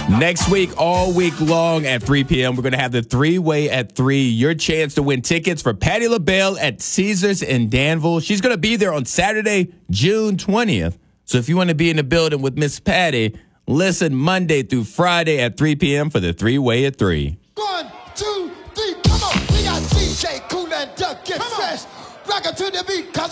Next week, all week long at 3 p.m., we're going to have the three-way at 3. Your chance to win tickets for Patti LaBelle at Caesars in Danville. She's going to be there on Saturday, June 20th. So if you want to be in the building with Miss Patti, listen Monday through Friday at 3 p.m. for the three-way at 3. 1, 2, 3, come on. We got DJ Kool and Doug, get fresh. Rock it to the beat.